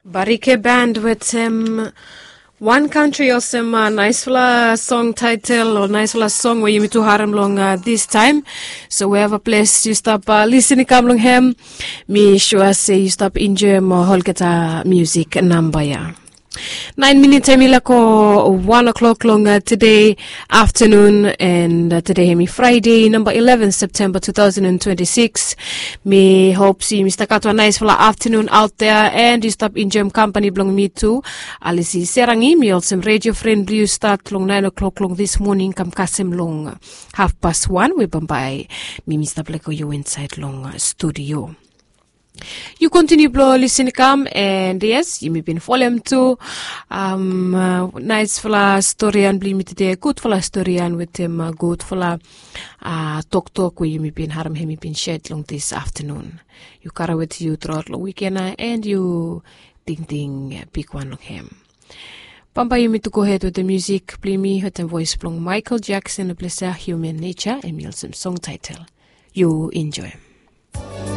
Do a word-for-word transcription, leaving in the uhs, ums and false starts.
Barike Band with um, One Country or some uh, nice fella song title or nice fella song where you meet to haram long uh, this time. So wherever place you stop uh, listening come long him, me sure say you stop enjoy more whole guitar music number ya. Nine minutes ko one o'clock long uh, today afternoon and uh, today me Friday number eleventh September two thousand twenty-six. Me hope see Mister Kato a nice full afternoon out there and you stop enjoy company belong me too. Alisi serangi me also radio friendly you start long nine o'clock long this morning come kasim long uh, half past one we bambai me Mister Blacko you inside long uh, studio. You continue blow listen come and yes you may been follow him too um uh, nice fella story and bli me today good fella story and with him uh, good fella uh talk talk where you may been haram him been shared long this afternoon you carry with you throughout the weekend uh, and you ding ding uh, big one of him Pampa you me to go ahead with the music play me with the voice from Michael Jackson the bless Human Nature and Milsom song title you enjoy.